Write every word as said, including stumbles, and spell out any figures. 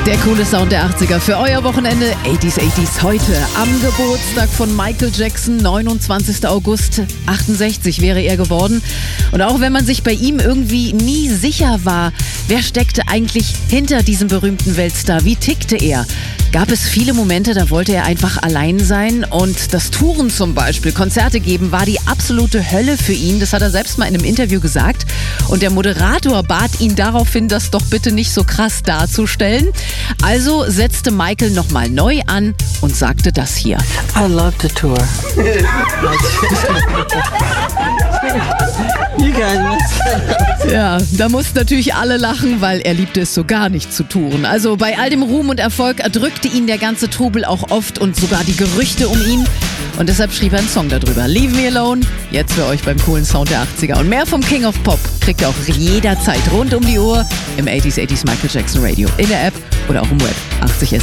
Der coole Sound der achtziger für euer Wochenende achtziger achtziger heute am Geburtstag von Michael Jackson, neunundzwanzigster August achtundsechzig wäre er geworden. Und auch wenn man sich bei ihm irgendwie nie sicher war, wer steckte eigentlich hinter diesem berühmten Weltstar, wie tickte er, gab es viele Momente, da wollte er einfach allein sein, und das Touren zum Beispiel, Konzerte geben, war die absolute Hölle für ihn. Das hat er selbst mal in einem Interview gesagt, und der Moderator bat ihn daraufhin, das doch bitte nicht so krass darzustellen. Also setzte Michael nochmal neu an und sagte das hier. I love to tour. You guys. Ja, da mussten natürlich alle lachen, weil er liebte es so gar nicht zu touren. Also bei all dem Ruhm und Erfolg erdrückte ihn der ganze Trubel auch oft und sogar die Gerüchte um ihn. Und deshalb schrieb er einen Song darüber. Leave Me Alone, jetzt für euch beim coolen Sound der achtziger. Und mehr vom King of Pop kriegt ihr auch jederzeit rund um die Uhr im achtziger achtziger Michael Jackson Radio, in der App oder auch im Web. achtzig S